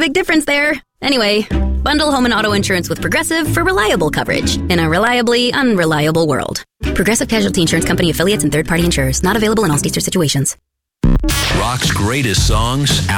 big difference there. Anyway, bundle home and auto insurance with Progressive for reliable coverage in a reliably unreliable world. Progressive Casualty Insurance Company affiliates and third-party insurers. Not available in all states or situations. Rock's greatest songs.